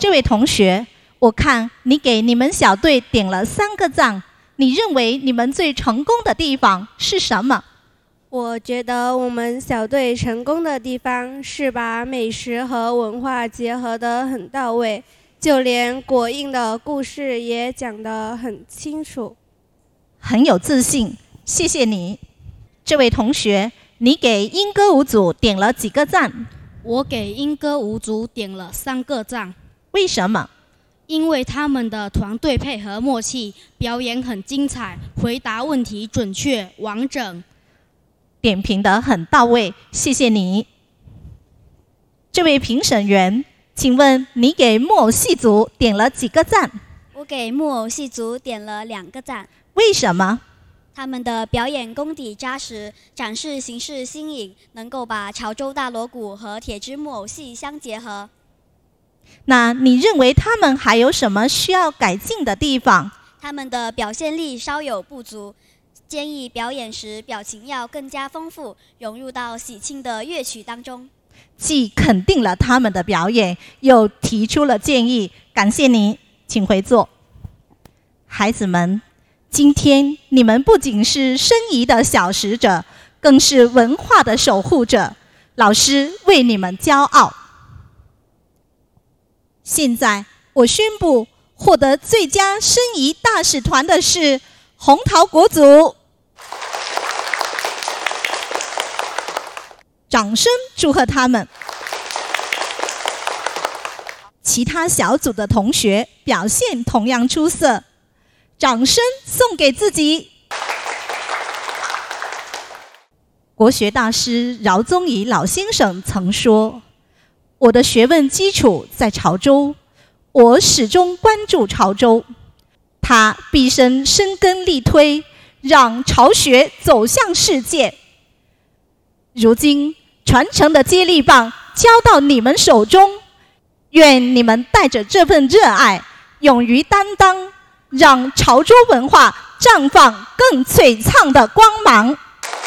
这位同学，我看你给你们小队点了3个赞，你认为你们最成功的地方是什么？ 我觉得我们小队成功的地方是把美食和文化结合得很到位，就连国印的故事也讲得很清楚。 很有自信，谢谢你。这位同学，你给英歌舞组点了几个赞？ 我给英歌舞组点了3个赞。 为什么？ 因为他们的团队配合默契，表演很精彩，回答问题准确完整。 点评得很到位，谢谢你。这位评审员，请问你给木偶戏组点了几个赞？ 我给木偶戏组点了2个赞。 为什么？ 他们的表演功底扎实，展示形式新颖，能够把潮州大锣鼓和铁枝木偶戏相结合。 那你认为他们还有什么需要改进的地方？ 他们的表现力稍有不足，建议表演时表情要更加丰富，融入到喜庆的乐曲当中。 既肯定了他们的表演，又提出了建议，感谢你，请回座。孩子们，今天你们不仅是申遗的小使者，更是文化的守护者，老师为你们骄傲。现在我宣布，获得最佳申遗大使团的是红桃国组。掌声祝贺他们。其他小组的同学表现同样出色，掌声送给自己。国学大师饶宗颐老先生曾说，我的学问基础在潮州，我始终关注潮州，他毕生深耕力推，让潮学走向世界。如今传承的接力棒交到你们手中，愿你们带着这份热爱，勇于担当，让潮州文化绽放更璀璨的光芒。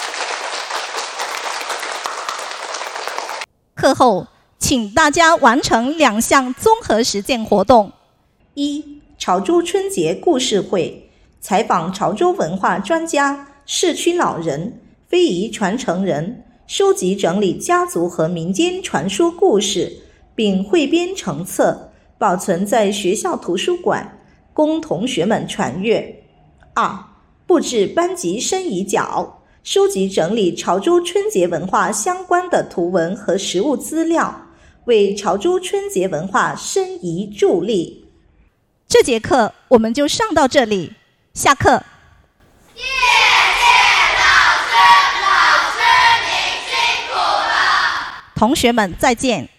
课后请大家完成2项综合实践活动：一、潮州春节故事会，采访潮州文化专家、市区老人、非遗传承人，收集整理家族和民间传说故事，并汇编成册，保存在学校图书馆，供同学们传阅。二、布置班级申遗角，收集整理潮州春节文化相关的图文和实物资料，为潮州春节文化申遗助力。这节课我们就上到这里，下课。 谢谢老师，老师您辛苦了。 同学们再见。